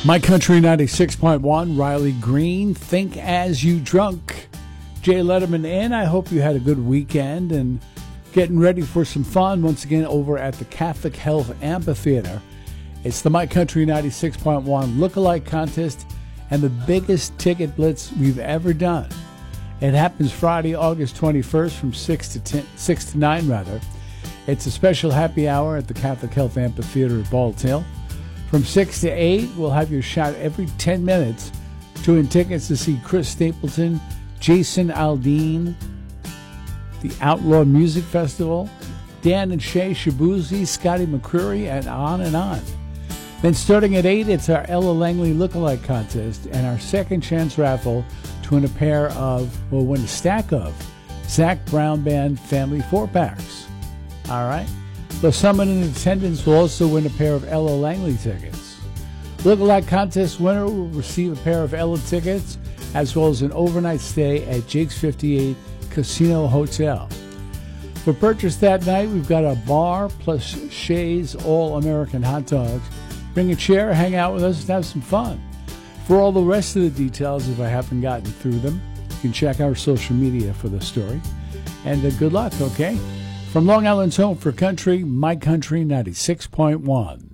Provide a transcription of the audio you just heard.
My Country 96.1, Riley Green, Think As You Drunk. Jay Letterman in. I hope you had a good weekend and getting ready for some fun once again over at the Catholic Health Amphitheater. It's the My Country 96.1 Lookalike Contest and the biggest ticket blitz we've ever done. It happens Friday, August 21st from 6 to 9 rather. It's a special happy hour at the Catholic Health Amphitheater at Bald Hill. From 6 to 8, we'll have your shot every 10 minutes to win tickets to see Chris Stapleton, Jason Aldean, the Outlaw Music Festival, Dan and Shay Shabuzi, Scotty McCreery, and on and on. Then starting at 8, it's our Ella Langley Lookalike Contest and our second chance raffle to win win a stack of Zach Brown Band Family 4-packs. All right? So someone in attendance will also win a pair of Ella Langley tickets. Lookalike Contest winner will receive a pair of Ella tickets as well as an overnight stay at Jake's 58 Casino Hotel. For purchase that night, we've got a bar plus Shay's All-American hot dogs. Bring a chair, hang out with us, and have some fun. For all the rest of the details, if I haven't gotten through them, you can check our social media for the story. And good luck, okay? From Long Island's home for country, My Country 96.1.